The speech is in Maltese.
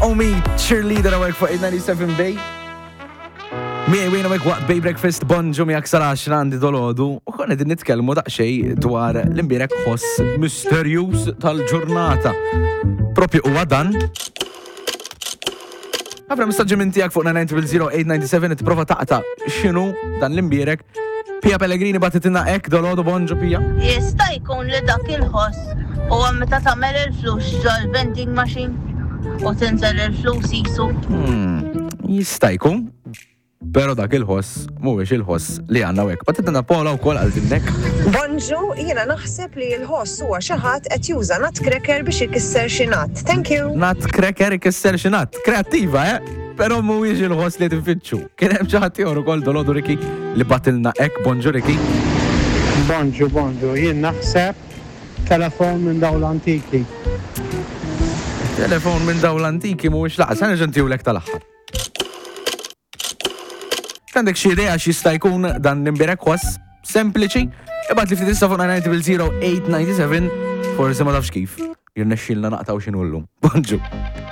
Omi cheerleader għawek fuq 897 Bay. Mi għawek għawek waqt Bay Breakfast Bonġu mi għaksar 10 għandi dolodu u konna din nitkelmu daqxej dwar l-imbirek ħoss misterius tal-ġurnata. Propju u għadan. Għafra mistaġġimenti għak fuq 900-897 it-prova taqta xinu dan l-imbirek. Pia Pellegrini batitina ek dolodu Bonġu Pia. Jista' jkun li dak il-ħoss u meta tagħmel il-flus ġol-vending machine u tinżel il-flus jisu. Jista' jkun, pero dak il-ħoss mhuwiex il-ħoss li għandna hekk. Batitina Paula wkoll għaltinnek. Bonġu, jiena naħseb li l-ħoss huwa xi ħadd qed juża nutcracker biex ikisser xi natt. Thank you. Nutcracker ikisser xi natt. Kreattiva, Pero mhuwiex il-ħoss li tinfittxu. Kien hemm xi ħadd ieħor ukoll dolodu Riki li batilna hekk Bonġu Riki. Bonġu, jien naħseb telefon minn dawn l-antiki. Telefon minn dawn l-antiki mhuwiex laqas, ħa neġentiwlek tal-aħħar. Għandek xi idea x'jista' jkun dan l-imbirek ħoss sempliċi? Ibgħat li ftit issa fuq 900-897 forsi ma tafx kif. Jirnexxielna naqtaw x'inhu llum. Bonġu.